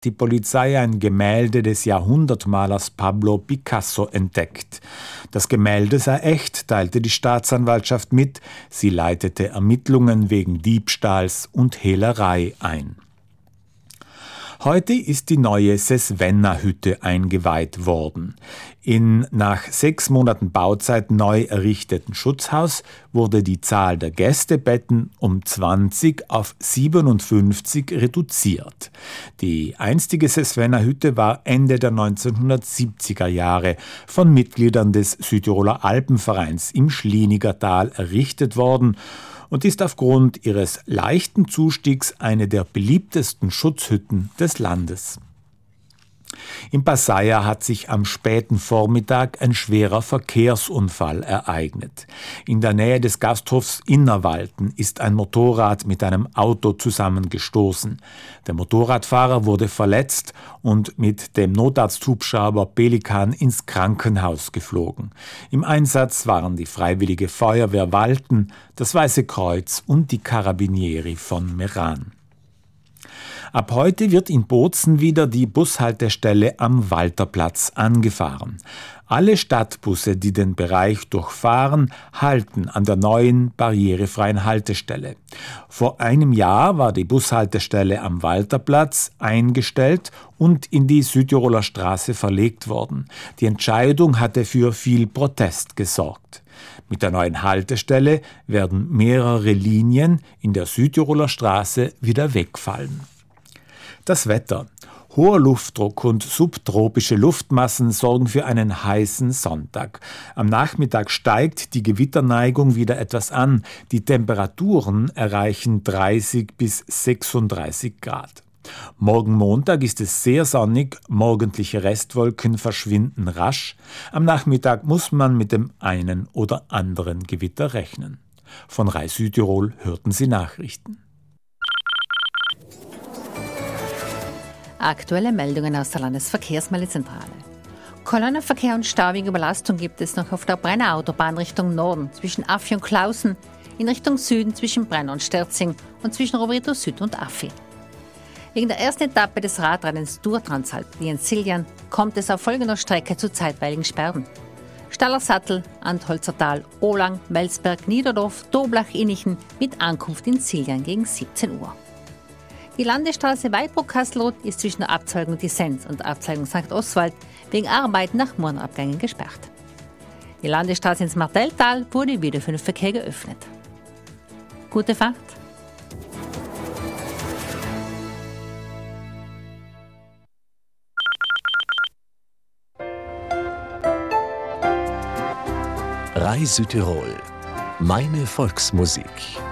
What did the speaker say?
die Polizei ein Gemälde des Jahrhundertmalers Pablo Picasso entdeckt. Das Gemälde sei echt, teilte die Staatsanwaltschaft mit. Sie leitete Ermittlungen wegen Diebstahls und Hehlerei ein. Heute ist die neue Sesvenna-Hütte eingeweiht worden. Im nach 6 Monaten Bauzeit neu errichteten Schutzhaus wurde die Zahl der Gästebetten um 20 auf 57 reduziert. Die einstige Sesvenna-Hütte war Ende der 1970er Jahre von Mitgliedern des Südtiroler Alpenvereins im Schlieniger Tal errichtet worden und ist aufgrund ihres leichten Zustiegs eine der beliebtesten Schutzhütten des Landes. In Passaia hat sich am späten Vormittag ein schwerer Verkehrsunfall ereignet. In der Nähe des Gasthofs Innerwalden ist ein Motorrad mit einem Auto zusammengestoßen. Der Motorradfahrer wurde verletzt und mit dem Notarzthubschrauber Pelikan ins Krankenhaus geflogen. Im Einsatz waren die Freiwillige Feuerwehr Walten, das Weiße Kreuz und die Carabinieri von Meran. Ab heute wird in Bozen wieder die Bushaltestelle am Walterplatz angefahren. Alle Stadtbusse, die den Bereich durchfahren, halten an der neuen barrierefreien Haltestelle. Vor einem Jahr war die Bushaltestelle am Walterplatz eingestellt und in die Südtiroler Straße verlegt worden. Die Entscheidung hatte für viel Protest gesorgt. Mit der neuen Haltestelle werden mehrere Linien in der Südtiroler Straße wieder wegfallen. Das Wetter. Hoher Luftdruck und subtropische Luftmassen sorgen für einen heißen Sonntag. Am Nachmittag steigt die Gewitterneigung wieder etwas an. Die Temperaturen erreichen 30 bis 36 Grad. Morgen Montag ist es sehr sonnig, morgendliche Restwolken verschwinden rasch. Am Nachmittag muss man mit dem einen oder anderen Gewitter rechnen. Von RAI Südtirol hörten Sie Nachrichten. Aktuelle Meldungen aus der Landesverkehrsmeldezentrale. Kolonnenverkehr und staubige Überlastung gibt es noch auf der Brenner Autobahn Richtung Norden zwischen Affi und Klausen, in Richtung Süden zwischen Brenner und Sterzing und zwischen Rovereto Süd und Affi. Wegen der ersten Etappe des Radrennens Tour Transalp Lienz-Siljan kommt es auf folgender Strecke zu zeitweiligen Sperren. Stallersattel, Antholzertal, Ohlang, Melsberg, Niederdorf, Doblach-Innichen mit Ankunft in Siljan gegen 17 Uhr. Die Landesstraße Weidbruck-Kastelroth ist zwischen der Abzweigung Dissens und der Abzweigung St. Oswald wegen Arbeiten nach Murnabgängen gesperrt. Die Landesstraße ins Martelltal wurde wieder für den Verkehr geöffnet. Gute Fahrt! RAI Südtirol. Meine Volksmusik.